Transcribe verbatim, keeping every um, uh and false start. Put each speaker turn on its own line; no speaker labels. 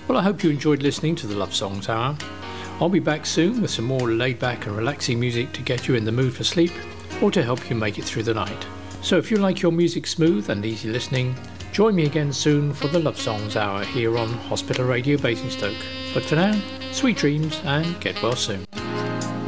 Well, I hope you enjoyed listening to the Love Songs Hour. I'll be back soon with some more laid-back and relaxing music to get you in the mood for sleep or to help you make it through the night. So if you like your music smooth and easy listening, join me again soon for the Love Songs Hour here on Hospital Radio Basingstoke. But for now, sweet dreams and get well soon.